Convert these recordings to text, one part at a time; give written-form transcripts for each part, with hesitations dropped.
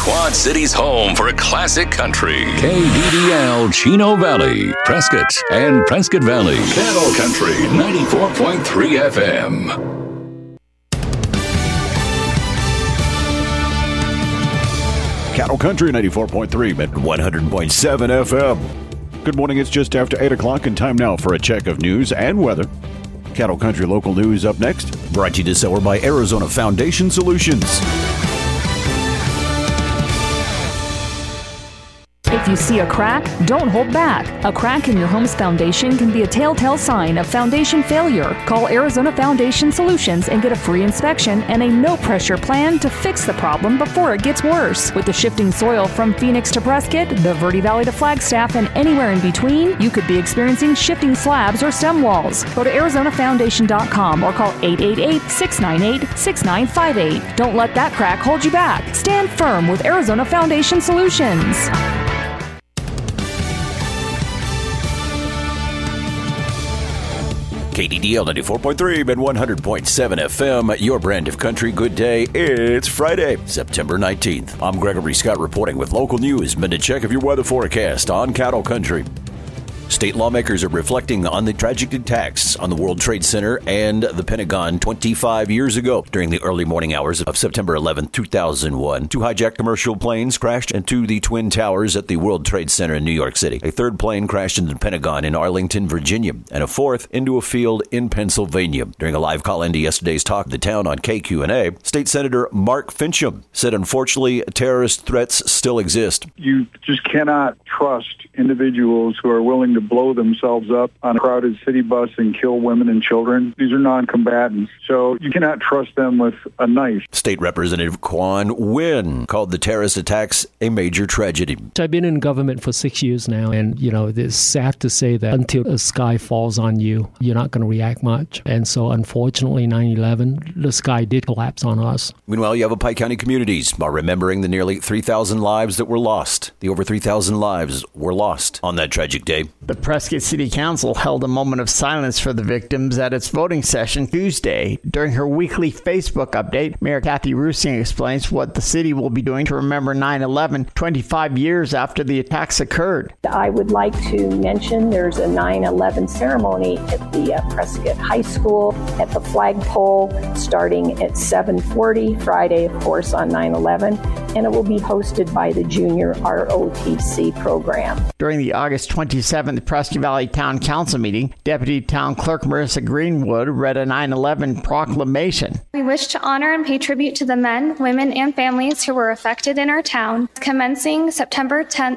Quad City's home for classic country. KDDL Chino Valley, Prescott, and Prescott Valley. Cattle Country 94.3 FM. Cattle Country 94.3 at 100.7 FM. Good morning. It's just after 8 o'clock and time now for a check of news and weather. Cattle Country local news up next. Brought to you this hour by Arizona Foundation Solutions. If you see a crack, don't hold back. A crack in your home's foundation can be a telltale sign of foundation failure. Call Arizona Foundation Solutions and get a free inspection and a no-pressure plan to fix the problem before it gets worse. With the shifting soil from Phoenix to Prescott, the Verde Valley to Flagstaff, and anywhere in between, you could be experiencing shifting slabs or stem walls. Go to ArizonaFoundation.com or call 888-698-6958. Don't let that crack hold you back. Stand firm with Arizona Foundation Solutions. KDDL 94.3 and 100.7 FM, your brand of country. Good day. It's Friday, September 19th. I'm Gregory Scott reporting with local news. Minute check of your weather forecast on Cattle Country. State lawmakers are reflecting on the tragic attacks on the World Trade Center and the Pentagon 25 years ago. During the early morning hours of September 11, 2001, two hijacked commercial planes crashed into the Twin Towers at the World Trade Center in New York City. A third plane crashed into the Pentagon in Arlington, Virginia, and a fourth into a field in Pennsylvania. During a live call into yesterday's Talk of the Town on KQNA, State Senator Mark Fincham said, unfortunately, terrorist threats still exist. You just cannot trust individuals who are willing to blow themselves up on a crowded city bus and kill women and children. These are non-combatants, so you cannot trust them with a knife. State Representative Quan Nguyen called the terrorist attacks a major tragedy. I've been in government for 6 years now, and, it's sad to say that until the sky falls on you, you're not going to react much. And so, unfortunately, 9/11, the sky did collapse on us. Meanwhile, Yavapai County communities are remembering the nearly 3,000 lives that were lost. The over 3,000 lives were lost on that tragic day. The Prescott City Council held a moment of silence for the victims at its voting session Tuesday. During her weekly Facebook update, Mayor Kathy Rusing explains what the city will be doing to remember 9/11 25 years after the attacks occurred. I would like to mention there's a 9/11 ceremony at the Prescott High School at the flagpole starting at 7:40 Friday, of course, on 9/11, and it will be hosted by the Junior ROTC program. During the August 27th Prescott Valley Town Council meeting, Deputy Town Clerk Marissa Greenwood read a 9/11 proclamation. We wish to honor and pay tribute to the men, women, and families who were affected in our town, commencing September 10th,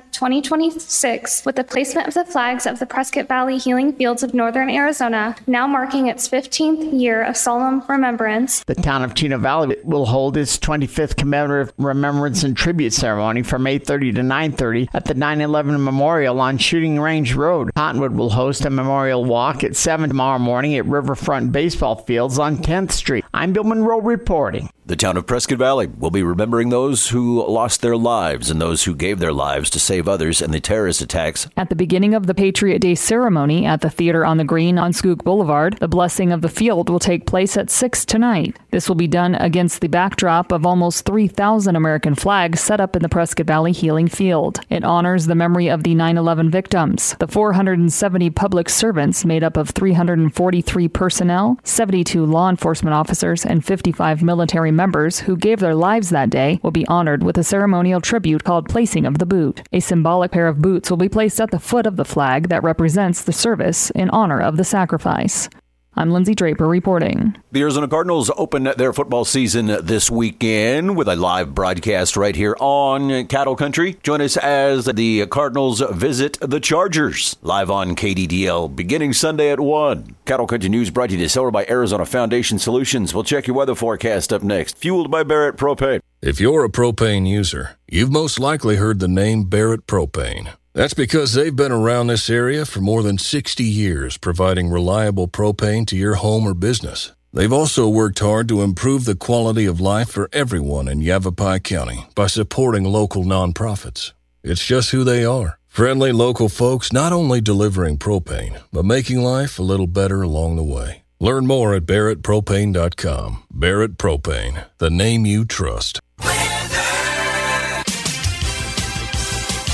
2026, with the placement of the flags of the Prescott Valley Healing Fields of Northern Arizona, now marking its 15th year of solemn remembrance. The town of Chino Valley will hold its 25th commemorative remembrance and tribute ceremony from 8:30 to 9:30 at the 9/11 Memorial on Shooting Range Road. Cottonwood will host a memorial walk at 7 tomorrow morning at Riverfront Baseball Fields on 10th Street. I'm Bill Monroe reporting. The town of Prescott Valley will be remembering those who lost their lives and those who gave their lives to save others in the terrorist attacks. At the beginning of the Patriot Day ceremony at the Theater on the Green on Skook Boulevard, the blessing of the field will take place at 6 tonight. This will be done against the backdrop of almost 3,000 American flags set up in the Prescott Valley Healing Field. It honors the memory of the 9/11 victims, the 470 public servants made up of 343 personnel, 72 law enforcement officers, and 55 military members who gave their lives that day will be honored with a ceremonial tribute called Placing of the Boot. A symbolic pair of boots will be placed at the foot of the flag that represents the service in honor of the sacrifice. I'm Lindsay Draper reporting. The Arizona Cardinals open their football season this weekend with a live broadcast right here on Cattle Country. Join us as the Cardinals visit the Chargers, live on KDDL, beginning Sunday at 1. Cattle Country News brought to you this hour by Arizona Foundation Solutions. We'll check your weather forecast up next, fueled by Barrett Propane. If you're a propane user, you've most likely heard the name Barrett Propane. That's because they've been around this area for more than 60 years, providing reliable propane to your home or business. They've also worked hard to improve the quality of life for everyone in Yavapai County by supporting local nonprofits. It's just who they are. Friendly local folks not only delivering propane, but making life a little better along the way. Learn more at BarrettPropane.com. Barrett Propane, the name you trust.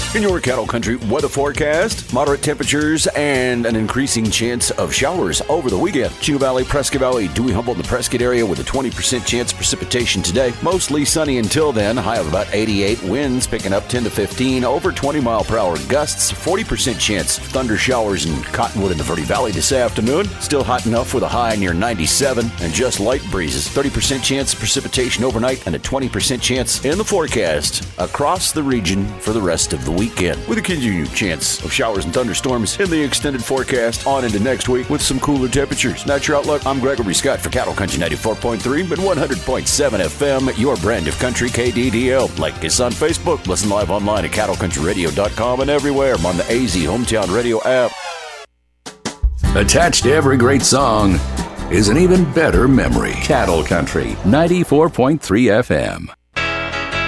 In your Cattle Country weather forecast, moderate temperatures and an increasing chance of showers over the weekend. Chino Valley, Prescott Valley, Dewey, Humboldt, and the Prescott area with a 20% chance of precipitation today. Mostly sunny until then. High of about 88. Winds picking up 10 to 15. Over 20-mile-per-hour gusts. 40% chance of thunder showers in Cottonwood and the Verde Valley this afternoon. Still hot enough with a high near 97 and just light breezes. 30% chance of precipitation overnight and a 20% chance in the forecast across the region for the rest of the weekend, with a continued chance of showers and thunderstorms in the extended forecast on into next week with some cooler temperatures. That's your outlook. I'm Gregory Scott for Cattle Country 94.3 and 100.7 FM, your brand of country, KDDL. Like us on Facebook. Listen live online at cattlecountryradio.com and everywhere. I'm on the AZ Hometown Radio app. Attached to every great song is an even better memory. Cattle Country 94.3 FM.